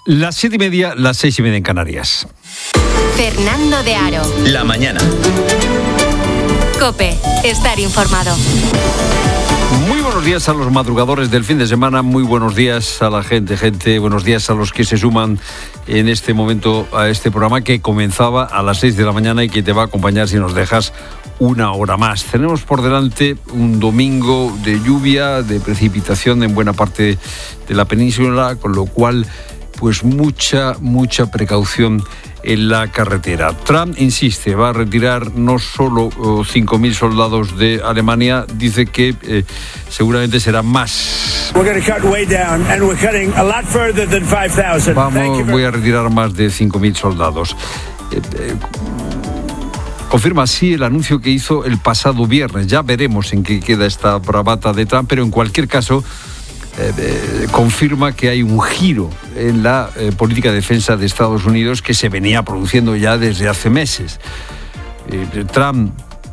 Las 7:30, las 6:30 en Canarias. Fernando de Aro. La mañana. COPE. Estar informado. Muy buenos días a los madrugadores del fin de semana, muy buenos días a la gente, buenos días a los que se suman en este momento a este programa que comenzaba a las 6 de la mañana y que te va a acompañar si nos dejas una hora más. Tenemos por delante un domingo de lluvia, de precipitación en buena parte de la península, con lo cual pues mucha precaución en la carretera. Trump insiste, va a retirar no solo 5.000 soldados de Alemania, dice que seguramente serán más. Voy a retirar más de 5.000 soldados. Confirma así el anuncio que hizo el pasado viernes. Ya veremos en qué queda esta bravata de Trump, pero en cualquier caso confirma que hay un giro en la política de defensa de Estados Unidos que se venía produciendo ya desde hace meses. Trump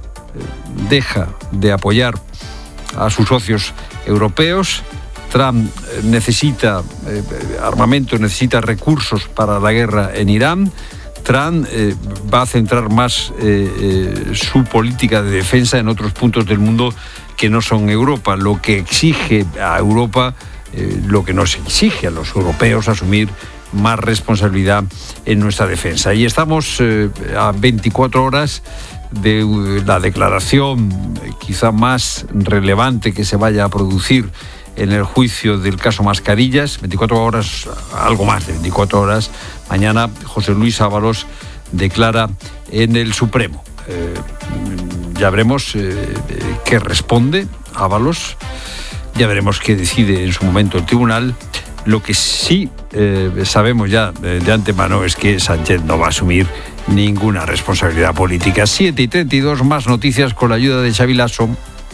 deja de apoyar a sus socios europeos. Trump necesita armamento, necesita recursos para la guerra en Irán. Trump va a centrar más su política de defensa en otros puntos del mundo que no son Europa, lo que exige a Europa, lo que nos exige a los europeos asumir más responsabilidad en nuestra defensa. Y estamos a 24 horas de la declaración quizá más relevante que se vaya a producir en el juicio del caso Mascarillas. 24 horas, algo más de 24 horas. Mañana José Luis Ábalos declara en el Supremo. Ya veremos qué responde Ábalos, ya veremos qué decide en su momento el tribunal. Lo que sí sabemos ya de antemano es que Sánchez no va a asumir ninguna responsabilidad política. 7:32, más noticias con la ayuda de Xavi Lasso.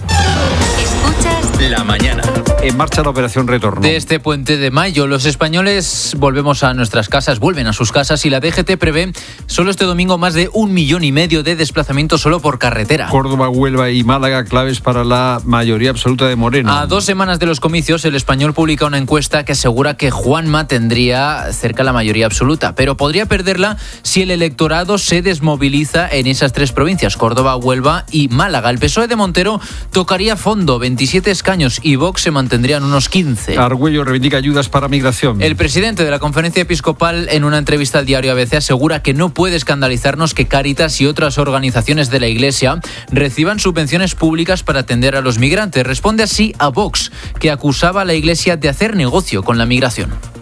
Escuchas La mañana. En marcha la operación retorno. De este puente de mayo, los españoles volvemos a nuestras casas, vuelven a sus casas y la DGT prevé solo este domingo más de 1,5 millones de desplazamientos solo por carretera. Córdoba, Huelva y Málaga claves para la mayoría absoluta de Moreno. A 2 semanas de los comicios, El Español publica una encuesta que asegura que Juanma tendría cerca la mayoría absoluta, pero podría perderla si el electorado se desmoviliza en esas 3 provincias, Córdoba, Huelva y Málaga. El PSOE de Montero tocaría fondo, 27 escaños, y Vox se mantendrían unos 15. Argüello reivindica ayudas para migración. El presidente de la Conferencia Episcopal, en una entrevista al diario ABC, asegura que no puede escandalizarnos que Cáritas y otras organizaciones de la Iglesia reciban subvenciones públicas para atender a los migrantes. Responde así a Vox, que acusaba a la Iglesia de hacer negocio con la migración.